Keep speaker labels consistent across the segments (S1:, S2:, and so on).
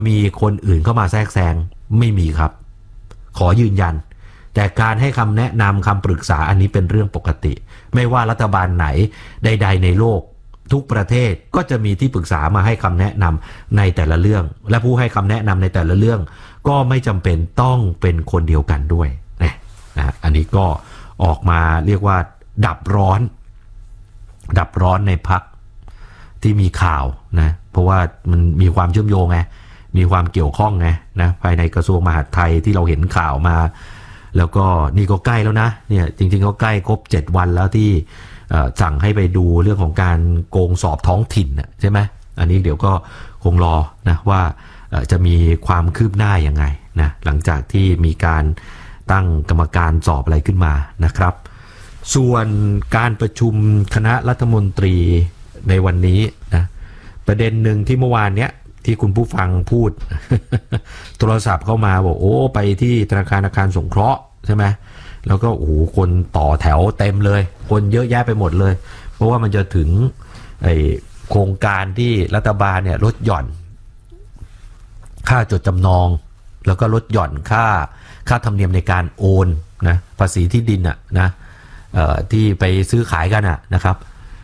S1: มีคนอื่นเข้ามาแทรกแซงไม่มีครับขอยืนยันแต่การให้คำแนะนำคำปรึกษาอันนี้เป็นเรื่องปกติไม่ว่ารัฐบาลไหนใดๆในโลกทุกประเทศก็จะมีที่ปรึกษามาให้คำแนะนำในแต่ละเรื่องและผู้ให้คำแนะนำในแต่ละเรื่องก็ไม่จำเป็นต้องเป็นคนเดียวกันด้วยนะอันนี้ก็ออกมาเรียกว่าดับร้อนในพรรคที่มีข่าวนะเพราะว่ามันมีความเชื่อมโยงไงมีความเกี่ยวข้องไงนะภายในกระทรวงมหาดไทยที่เราเห็นข่าวมาแล้วก็นี่ก็ใกล้แล้วนะเนี่ยจริงๆก็ใกล้ครบ7วันแล้วที่สั่งให้ไปดูเรื่องของการโกงสอบท้องถิ่นใช่ไหมอันนี้เดี๋ยวก็คงรอนะว่าจะมีความคืบหน้ายังไงนะหลังจากที่มีการตั้งกรรมการสอบอะไรขึ้นมานะครับส่วนการประชุมคณะรัฐมนตรีในวันนี้นะประเด็นหนึ่งที่เมื่อวานเนี้ยที่คุณผู้ฟังพูด โทรศัพท์เข้ามาบอกโอ้ไปที่ธนาคารอาคารสงเคราะห์ใช่ไหมแล้วก็โอ้โหคนต่อแถวเต็มเลยคนเยอะแยะไปหมดเลยเพราะว่ามันจะถึงโครงการที่รัฐบาลเนี่ยลดหย่อนค่าจดจำนองแล้วก็ลดหย่อนค่าธรรมเนียมในการโอนนะภาษีที่ดินนะที่ไปซื้อขายกันนะครับ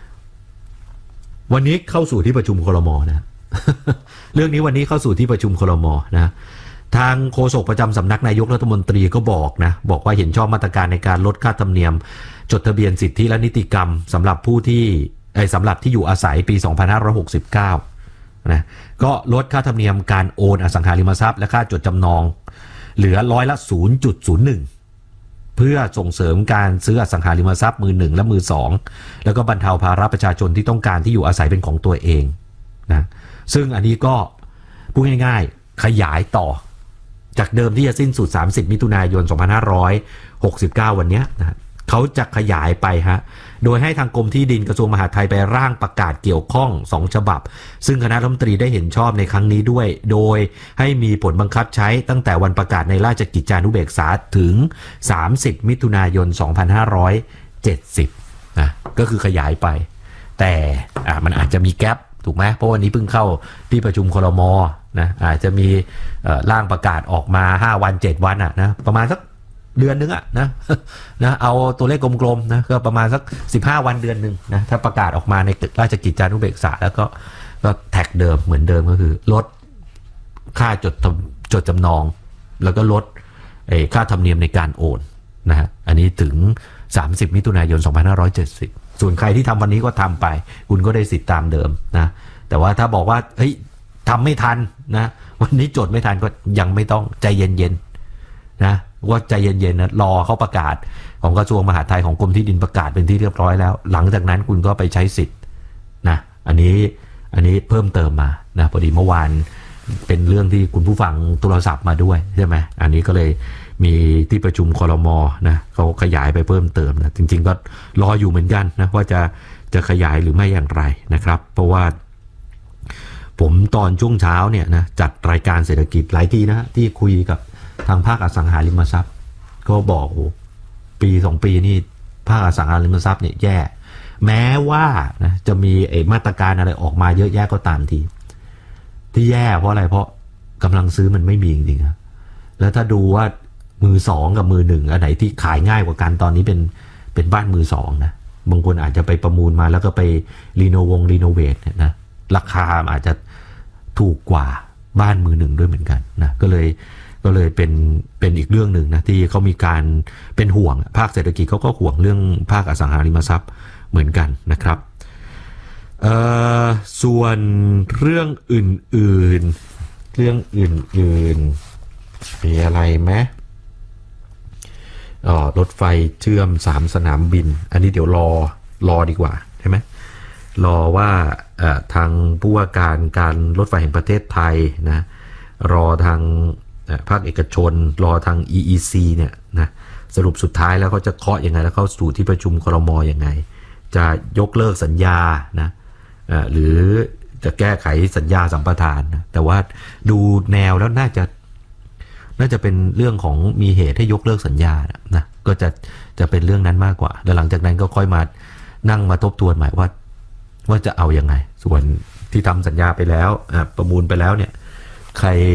S1: วันนี้เข้าสู่ที่ประชุมครม.นะ เรื่องนี้วันนี้เข้าสู่ที่ประชุมครม.นะทางโฆษกประจำสำนักนายกรัฐมนตรีก็บอกว่าเห็นชอบมาตรการในการลดค่าธรรมเนียมจดทะเบียนสิทธิและนิติกรรมสำหรับผู้ที่สำหรับที่อยู่อาศัยปี 2569 นะก็ลดค่าธรรมเนียมการโอนอสังหาริมทรัพย์และค่าจดจำนองเหลือ0.01%เพื่อส่งเสริมการซื้ออสังหาริมทรัพย์มือหนึ่งและมือสองแล้วก็บรรเทาภาระประชาชนที่ต้องการที่อยู่อาศัยเป็นของตัวเองนะซึ่งอันนี้ก็พูดง่ายๆขยายต่อจากเดิมที่จะสิ้นสุด30มิถุนายน2569วันนี้นะเขาจะขยายไปโดยให้ทางกรมที่ดินกระทรวงมหาดไทยไปร่างประกาศเกี่ยวข้อง2ฉบับซึ่งคณะรัฐมนตรีได้เห็นชอบในครั้งนี้ด้วยโดยให้มีผลบังคับใช้ตั้งแต่วันประกาศในราชกิจจานุเบกษาถึง30มิถุนายน2570นะก็คือขยายไปแต่มันอาจจะมีแกปถูกไหมเพราะวันนี้เพิ่งเข้าที่ประชุมครม.นะอาจจะมีร่างประกาศออกมา5วัน7วันนะประมาณสักเดือนนึงนะเอาตัวเลขกลมๆนะก็ประมาณสัก15วันเดือนนึงนะถ้าประกาศออกมาในราชกิจจานุเบกษาแล้วก็แท็กเดิมเหมือนเดิมก็คือลดค่าจดจำนองแล้วก็ลดค่าธรรมเนียมในการโอนนะฮะอันนี้ถึง30มิถุนายน2570ส่วนใครที่ทำวันนี้ก็ทำไปคุณก็ได้สิทธิ์ตามเดิมนะแต่ว่าถ้าบอกว่าเฮ้ยทำไม่ทันนะวันนี้จดไม่ทันก็ยังไม่ต้องใจเย็นๆนะว่าใจเย็นๆนะรอเขาประกาศของกระทรวงมหาดไทยของกรมที่ดินประกาศเป็นที่เรียบร้อยแล้วหลังจากนั้นคุณก็ไปใช้สิทธิ์นะอันนี้เพิ่มเติมมานะพอดีเมื่อวานเป็นเรื่องที่คุณผู้ฟังโทรศัพท์มาด้วยใช่ไหมอันนี้ก็เลยมีที่ประชุมครม.นะเขาขยายไปเพิ่มเติมนะจริงๆก็รออยู่เหมือนกันนะว่าจะขยายหรือไม่อย่างไรนะครับเพราะว่าผมตอนช่วงเช้าเนี่ยนะจัดรายการเศรษฐกิจหลายทีนะที่คุยกับทางภาคอสังหาริมทรัพย์ก็บอกโอ้ปี2ปีนี่ภาคอสังหาริมทรัพย์เนี่ยแย่แม้ว่านะจะมีมาตรการอะไรออกมาเยอะแยะก็ตามทีที่แย่เพราะอะไรเพราะกำลังซื้อมันไม่มีจริงๆนะแล้วถ้าดูว่ามือสองกับมือหนึ่งอันไหนที่ขายง่ายกว่ากันตอนนี้เป็นบ้านมือสองนะบางคนอาจจะไปประมูลมาแล้วก็ไปรีโนเวทนะราคาอาจจะถูกกว่าบ้านมือหนึ่งด้วยเหมือนกันนะก็เลยเป็นอีกเรื่องหนึ่งนะที่เขามีการเป็นห่วงภาคเศรษฐกิจเขาก็ห่วงเรื่องภาคอสังหาริมทรัพย์เหมือนกันนะครับส่วนเรื่องอื่นมีอะไรไหมรถไฟเชื่อม3สนามบินอันนี้เดี๋ยวรอดีกว่าใช่ไหมรอว่าทางผู้ว่าการรถไฟแห่งประเทศไทยนะรอทางภาคเอกชนรอทาง EEC เนี่ยนะสรุปสุดท้ายแล้วเขาจะเคาะยังไงแล้วเข้าสู่ที่ประชุมครม.ยังไงจะยกเลิกสัญญานะหรือจะแก้ไขสัญญาสัมปทานนะแต่ว่าดูแนวแล้วน่าจะเป็นเรื่องของมีเหตุให้ยกเลิกสัญญานะก็จะเป็นเรื่องนั้นมากกว่าแล้วหลังจากนั้นก็ค่อยมานั่งมาทบทวนใหม่ว่าจะเอายังไงส่วนที่ทำสัญญาไปแล้วประมูลไปแล้วเนี่ยใคร